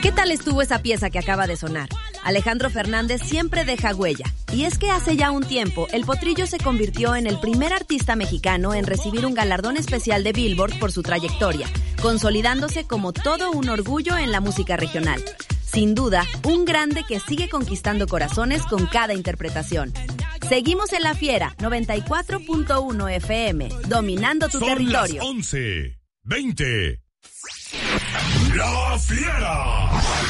¿Qué tal estuvo esa pieza que acaba de sonar? Alejandro Fernández siempre deja huella. Y es que hace ya un tiempo, El Potrillo se convirtió en el primer artista mexicano en recibir un galardón especial de Billboard por su trayectoria, consolidándose como todo un orgullo en la música regional. Sin duda, un grande que sigue conquistando corazones con cada interpretación. Seguimos en La Fiera, 94.1 FM, dominando tu territorio. Son las 11:20. La Fiera.